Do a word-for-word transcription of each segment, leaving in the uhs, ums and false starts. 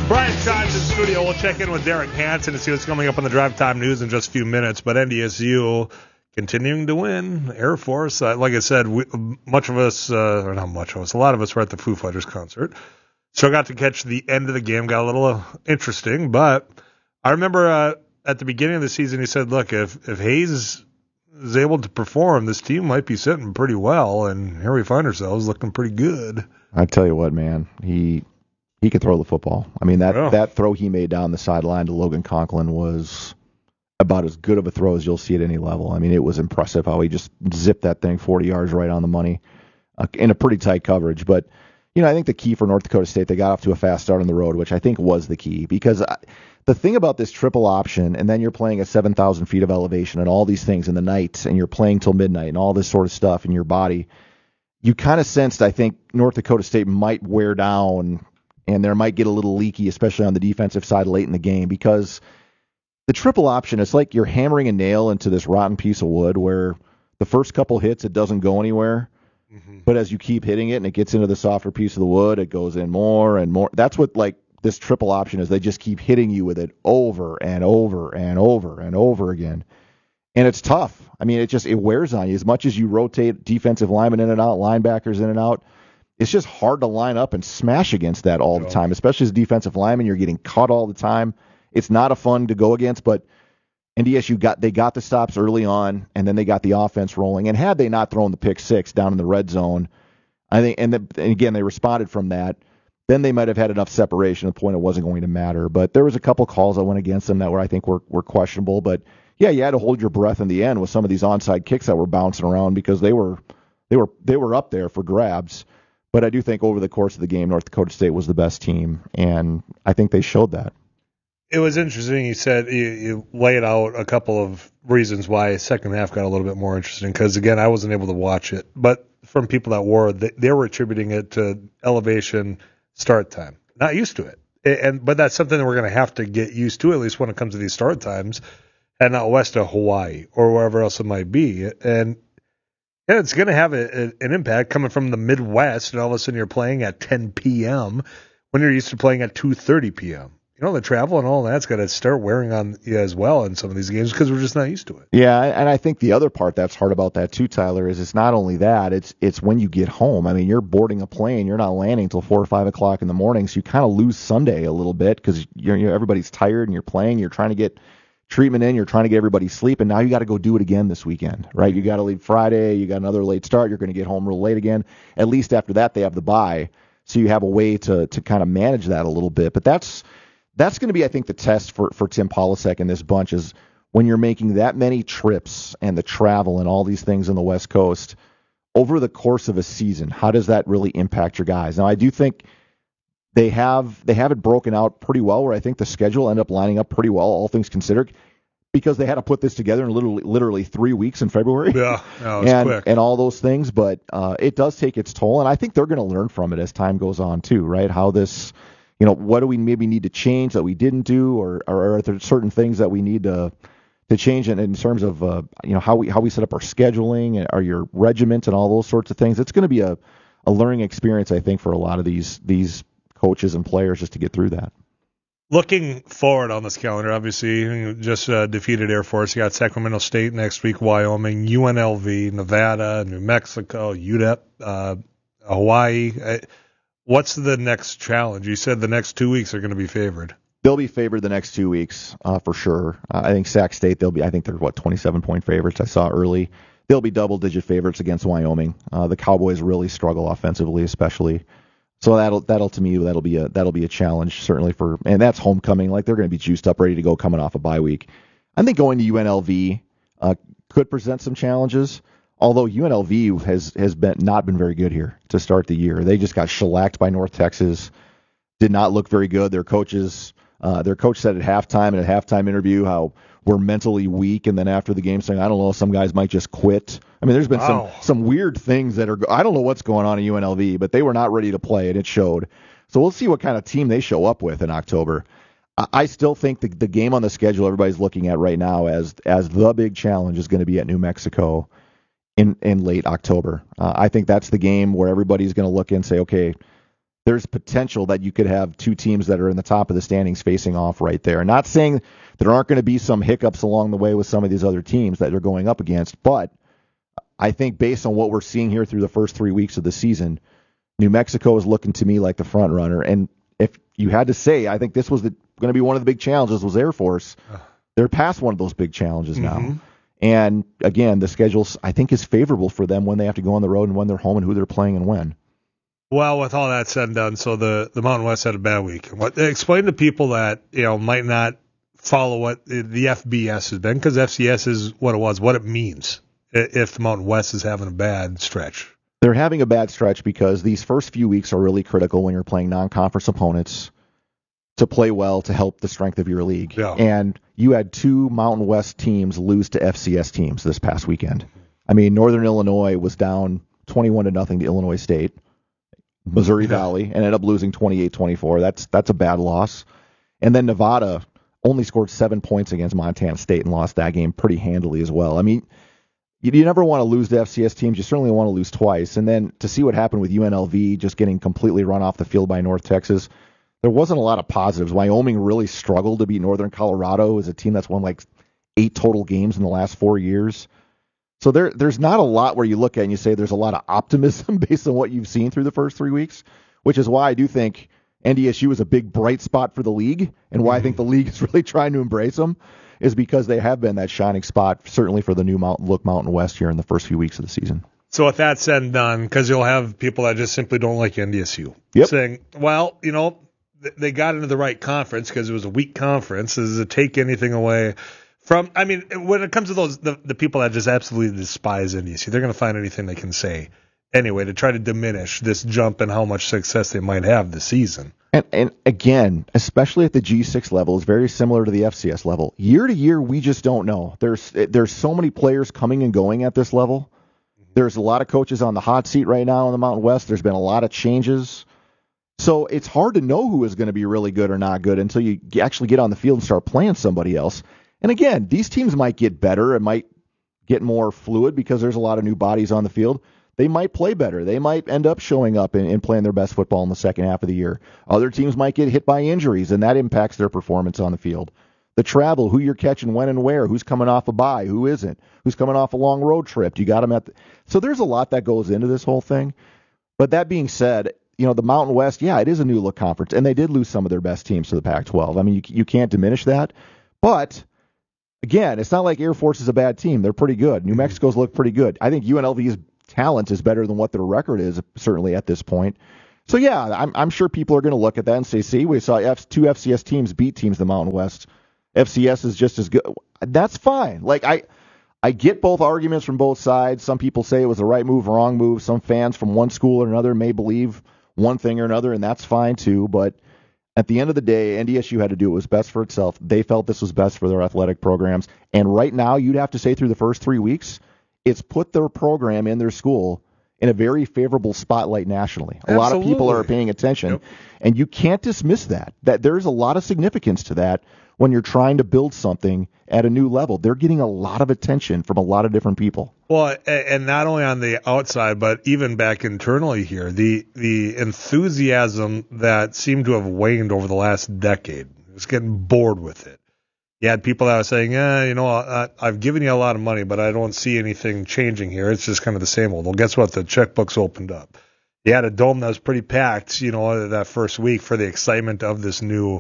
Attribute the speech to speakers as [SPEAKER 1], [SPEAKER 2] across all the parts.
[SPEAKER 1] Brian Shines in studio. We'll check in with Derek Hansen to see what's coming up on the Drive Time News in just a few minutes. But N D S U continuing to win. Air Force, uh, like I said, we, much of us, uh, or not much of us, a lot of us were at the Foo Fighters concert. So I got to catch the end of the game. Got a little uh, interesting. But I remember uh, at the beginning of the season, he said, look, if, if Hayes is able to perform, this team might be sitting pretty well. And here we find ourselves looking pretty good.
[SPEAKER 2] I tell you what, man, he... He can throw the football. I mean, that,
[SPEAKER 1] Yeah.
[SPEAKER 2] that throw he made down the sideline to Logan Conklin was about as good of a throw as you'll see at any level. I mean, it was impressive how he just zipped that thing forty yards right on the money uh, in a pretty tight coverage. But, you know, I think the key for North Dakota State, they got off to a fast start on the road, which I think was the key. Because I, the thing about this triple option, and then you're playing at seven thousand feet of elevation and all these things in the night, and you're playing till midnight and all this sort of stuff in your body, you kind of sensed, I think, North Dakota State might wear down and there might get a little leaky, especially on the defensive side late in the game, because the triple option, it's like you're hammering a nail into this rotten piece of wood where the first couple hits, it doesn't go anywhere. Mm-hmm. But as you keep hitting it and it gets into the softer piece of the wood, it goes in more and more. That's what like this triple option is. They just keep hitting you with it over and over and over and over again. And it's tough. I mean, it just it wears on you. As much as you rotate defensive linemen in and out, linebackers in and out, it's just hard to line up and smash against that all the time, especially as a defensive lineman. You're getting caught all the time. It's not a fun to go against, but N D S U got they got the stops early on, and then they got the offense rolling. And had they not thrown the pick six down in the red zone, I think, and, the, and again they responded from that, then they might have had enough separation to the point it wasn't going to matter. But there was a couple calls that went against them that were I think were were questionable. But yeah, you had to hold your breath in the end with some of these onside kicks that were bouncing around because they were they were they were up there for grabs. But I do think over the course of the game, North Dakota State was the best team, and I think they showed that.
[SPEAKER 1] It was interesting. You said you, you laid out a couple of reasons why the second half got a little bit more interesting because, again, I wasn't able to watch it. But from people that were, they, they were attributing it to elevation start time. Not used to it. And But that's something that we're going to have to get used to, at least when it comes to these start times, and out west of Hawaii or wherever else it might be. And yeah, it's going to have a, a, an impact coming from the Midwest, and all of a sudden you're playing at ten p.m. when you're used to playing at two thirty p.m. You know, the travel and all that's got to start wearing on you as well in some of these games because we're just not used to it.
[SPEAKER 2] Yeah, and I think the other part that's hard about that too, Tyler, is it's not only that, it's it's when you get home. I mean, you're boarding a plane, you're not landing until four or five o'clock in the morning, so you kind of lose Sunday a little bit because you're, you're everybody's tired and you're playing, you're trying to get treatment in, you're trying to get everybody sleep, and now you got to go do it again this weekend, right? You got to leave Friday, you got another late start, you're going to get home real late again. At least after that, they have the bye, so you have a way to to kind of manage that a little bit. But that's that's going to be, I think, the test for, for Tim Polasek and this bunch is when you're making that many trips and the travel and all these things on the West Coast over the course of a season, how does that really impact your guys? Now, I do think They have they have it broken out pretty well, where I think the schedule ended up lining up pretty well, all things considered, because they had to put this together in literally literally three weeks in February.
[SPEAKER 1] Yeah, no, it's
[SPEAKER 2] and
[SPEAKER 1] quick.
[SPEAKER 2] and all those things, but uh, it does take its toll, and I think they're going to learn from it as time goes on too, right? How this, you know, what do we maybe need to change that we didn't do, or, or are there certain things that we need to to change in, in terms of uh, you know how we how we set up our scheduling, and our your regiment, and all those sorts of things. It's going to be a, a learning experience, I think, for a lot of these these. coaches and players just to get through that.
[SPEAKER 1] Looking forward on this calendar, obviously, you just uh, defeated Air Force. You got Sacramento State next week, Wyoming, U N L V, Nevada, New Mexico, U D E P, uh, Hawaii. Uh, what's the next challenge? You said the next two weeks are going to be favored.
[SPEAKER 2] They'll be favored the next two weeks uh, for sure. Uh, I think Sac State, they'll be. I think they're what twenty-seven point favorites. I saw early. They'll be double-digit favorites against Wyoming. Uh, the Cowboys really struggle offensively, especially. So that'll that'll to me that'll be a that'll be a challenge certainly for, and that's homecoming, like they're going to be juiced up, ready to go coming off a bye week. I think going to U N L V uh, could present some challenges, although U N L V has has been not been very good here to start the year. They just got shellacked by North Texas, did not look very good. Their coaches uh, their coach said at halftime in a halftime interview how we're mentally weak, and then after the game saying, I don't know, some guys might just quit. I mean, there's been
[SPEAKER 1] wow.
[SPEAKER 2] some some weird things that are – I don't know what's going on at U N L V, but they were not ready to play, and it showed. So we'll see what kind of team they show up with in October. I, I still think the, the game on the schedule everybody's looking at right now as as the big challenge is going to be at New Mexico in, in late October. Uh, I think that's the game where everybody's going to look and say, okay, there's potential that you could have two teams that are in the top of the standings facing off right there. Not saying there aren't going to be some hiccups along the way with some of these other teams that they're going up against, but I think based on what we're seeing here through the first three weeks of the season, New Mexico is looking to me like the front runner. And if you had to say, I think this was the, going to be one of the big challenges was Air Force. They're past one of those big challenges now. Mm-hmm. And again, the schedule, I think, is favorable for them when they have to go on the road and when they're home and who they're playing and when.
[SPEAKER 1] Well, with all that said and done, so the, the Mountain West had a bad week. What, explain to people that, you know, might not follow what the F B S has been, because F C S is what it was, what it means if the Mountain West is having a bad stretch.
[SPEAKER 2] They're having a bad stretch because these first few weeks are really critical when you're playing non-conference opponents to play well to help the strength of your league.
[SPEAKER 1] Yeah.
[SPEAKER 2] And you had two Mountain West teams lose to F C S teams this past weekend. I mean, Northern Illinois was down twenty-one to nothing to Illinois State. Missouri yeah. Valley and ended up losing twenty-eight twenty-four. That's that's a bad loss. And then Nevada only scored seven points against Montana State and lost that game pretty handily as well. I mean, you, you never want to lose to F C S teams. You certainly want to lose twice. And then to see what happened with U N L V just getting completely run off the field by North Texas, there wasn't a lot of positives. Wyoming really struggled to beat Northern Colorado as a team that's won like eight total games in the last four years. So there, there's not a lot where you look at and you say there's a lot of optimism based on what you've seen through the first three weeks, which is why I do think N D S U is a big bright spot for the league, and why I think the league is really trying to embrace them is because they have been that shining spot, certainly for the new Mountain Look Mountain West here in the first few weeks of the season.
[SPEAKER 1] So with that said and done, because you'll have people that just simply don't like N D S U
[SPEAKER 2] yep.
[SPEAKER 1] saying, well, you know, they got into the right conference because it was a weak conference. Does it take anything away from, I mean, when it comes to those, the, the people that just absolutely despise N D S U, they're going to find anything they can say anyway to try to diminish this jump and how much success they might have this season.
[SPEAKER 2] And, and again, especially at the G six level, it's very similar to the F C S level. Year to year, we just don't know. There's there's so many players coming and going at this level. There's a lot of coaches on the hot seat right now in the Mountain West. There's been a lot of changes. So it's hard to know who is going to be really good or not good until you actually get on the field and start playing somebody else. And again, these teams might get better. It might get more fluid because there's a lot of new bodies on the field. They might play better. They might end up showing up and, and playing their best football in the second half of the year. Other teams might get hit by injuries, and that impacts their performance on the field. The travel, who you're catching when and where, who's coming off a bye, who isn't, who's coming off a long road trip. You got them at the, so there's a lot that goes into this whole thing. But that being said, you know, the Mountain West, yeah, it is a new look conference, and they did lose some of their best teams to the Pac twelve. I mean, you, you can't diminish that. But again, it's not like Air Force is a bad team. They're pretty good. New Mexico's look pretty good. I think U N L V's talent is better than what their record is, certainly at this point. So, yeah, I'm, I'm sure people are going to look at that and say, see, we saw F, two F C S teams beat teams in the Mountain West. F C S is just as good. That's fine. Like, I I get both arguments from both sides. Some people say it was the right move, wrong move. Some fans from one school or another may believe one thing or another, and that's fine too. But at the end of the day, N D S U had to do what was best for itself. They felt this was best for their athletic programs. And right now, you'd have to say through the first three weeks, it's put their program in their school in a very favorable spotlight nationally. A
[SPEAKER 1] Absolutely.
[SPEAKER 2] lot of people are paying attention,
[SPEAKER 1] yep.
[SPEAKER 2] and you can't dismiss that. That there's a lot of significance to that when you're trying to build something at a new level. They're getting a lot of attention from a lot of different people.
[SPEAKER 1] Well, and not only on the outside, but even back internally here, the the enthusiasm that seemed to have waned over the last decade. It's getting bored with it. You had people that were saying, yeah, you know, I, I've given you a lot of money, but I don't see anything changing here. It's just kind of the same old. Well, guess what? The checkbook's opened up. You had a dome that was pretty packed, you know, that first week for the excitement of this new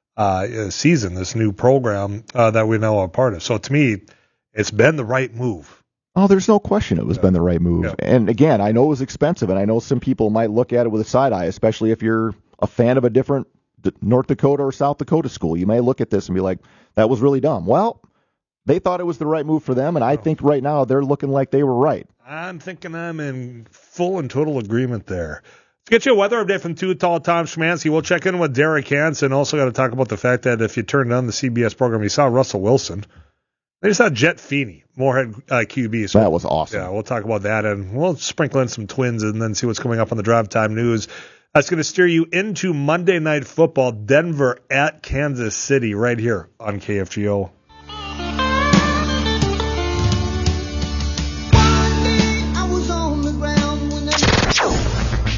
[SPEAKER 1] uh, season, this new program uh, that we now are part of. So to me, it's been the right move.
[SPEAKER 2] Oh, there's no question it was yeah. been the right move. Yeah. And again, I know it was expensive, and I know some people might look at it with a side eye, especially if you're a fan of a different North Dakota or South Dakota school. You may look at this and be like, that was really dumb. Well, they thought it was the right move for them, and I think right now they're looking like they were right.
[SPEAKER 1] I'm thinking I'm in full and total agreement there. Let's get you a weather update from Too Tall Tom Szymanski. We'll check in with Derek Hansen. Also got to talk about the fact that if you turned on the C B S program, you saw Russell Wilson. They just saw Jet Feeney, Moorhead uh, Q B. So
[SPEAKER 2] that was awesome.
[SPEAKER 1] Yeah, we'll talk about that, and we'll sprinkle in some Twins and then see what's coming up on the Drive Time News. That's going to steer you into Monday Night Football, Denver at Kansas City, right here on K F G O.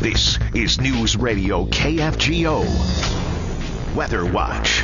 [SPEAKER 3] This is News Radio K F G O Weather Watch.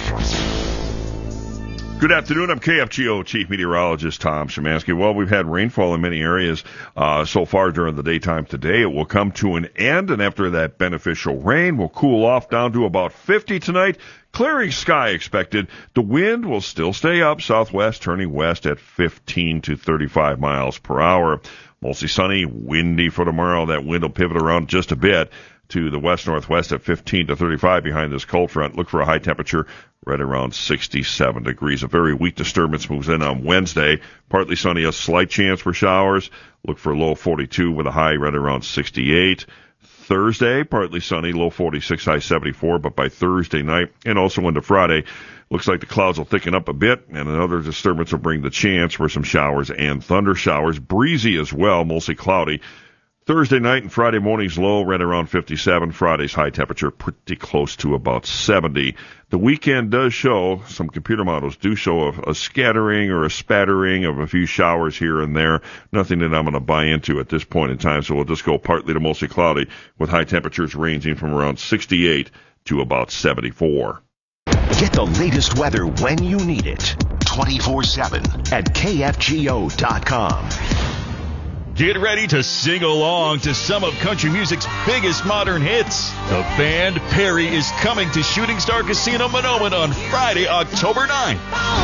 [SPEAKER 4] Good afternoon. I'm K F G O Chief Meteorologist Tom Szymanski. Well, we've had rainfall in many areas uh, so far during the daytime today. It will come to an end, and after that beneficial rain, we'll cool off down to about fifty tonight. Clearing sky expected. The wind will still stay up southwest, turning west at fifteen to thirty-five miles per hour. Mostly sunny, windy for tomorrow. That wind will pivot around just a bit to the west-northwest at fifteen to thirty-five behind this cold front. Look for a high temperature right around sixty-seven degrees. A very weak disturbance moves in on Wednesday. Partly sunny, a slight chance for showers. Look for a low forty-two with a high right around sixty-eight. Thursday, partly sunny, low forty-six, high seventy-four, but by Thursday night and also into Friday, looks like the clouds will thicken up a bit, and another disturbance will bring the chance for some showers and thunder showers. Breezy as well, mostly cloudy. Thursday night and Friday morning's low right around fifty-seven. Friday's high temperature pretty close to about seventy. The weekend does show, some computer models do show a, a scattering or a spattering of a few showers here and there. Nothing that I'm going to buy into at this point in time, so we'll just go partly to mostly cloudy with high temperatures ranging from around sixty-eight to about seventy-four.
[SPEAKER 3] Get the latest weather when you need it. twenty-four seven at K F G O dot com.
[SPEAKER 5] Get ready to sing along to some of country music's biggest modern hits. The band Perry is coming to Shooting Star Casino Monoman on Friday, October ninth.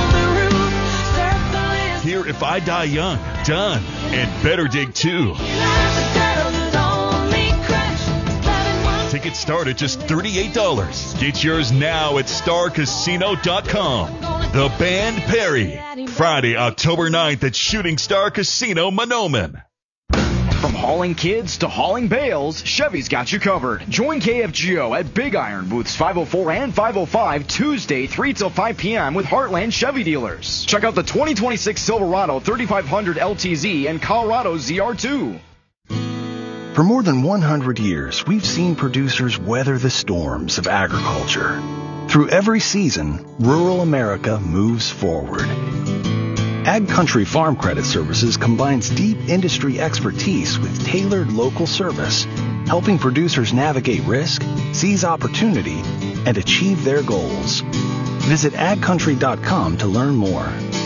[SPEAKER 5] Hear If I Die Young, Done, and Better Dig two. Tickets start at just thirty-eight dollars. Get yours now at star casino dot com. The band Perry, Friday, October ninth at Shooting Star Casino Monoman.
[SPEAKER 6] From hauling kids to hauling bales, Chevy's got you covered. Join K F G O at Big Iron booths five oh four and five oh five Tuesday three till five p.m. with Heartland Chevy dealers. Check out the twenty twenty-six Silverado thirty-five hundred L T Z and Colorado Z R two.
[SPEAKER 7] For more than one hundred years, we've seen producers weather the storms of agriculture. Through every season, rural America moves forward. Ag Country Farm Credit Services combines deep industry expertise with tailored local service, helping producers navigate risk, seize opportunity, and achieve their goals. Visit ag country dot com to learn more.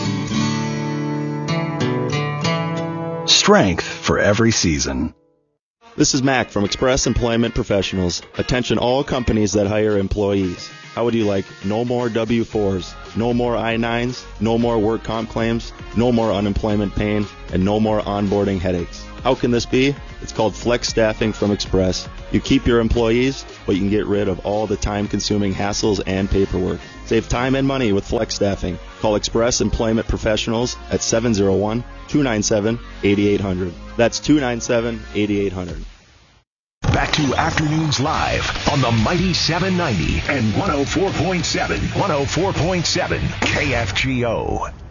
[SPEAKER 7] Strength for every season.
[SPEAKER 8] This is Mac from Express Employment Professionals. Attention all companies that hire employees. How would you like no more W fours, no more I nines, no more work comp claims, no more unemployment pain, and no more onboarding headaches? How can this be? It's called Flex Staffing from Express. You keep your employees, but you can get rid of all the time-consuming hassles and paperwork. Save time and money with Flex Staffing. Call Express Employment Professionals at seven oh one, two nine seven, eight eight hundred. That's two nine seven, eight eight hundred.
[SPEAKER 3] Back to Afternoons Live on the Mighty seven ninety and one oh four point seven, one oh four point seven K F G O.